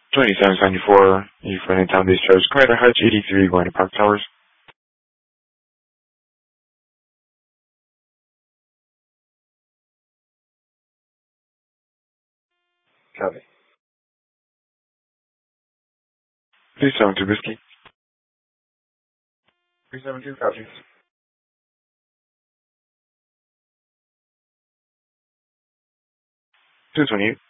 2774, you for an in-town discharge. Commander Hutch 83 going to Park Towers. Copy. 372 Whiskey. 372, copy. 228.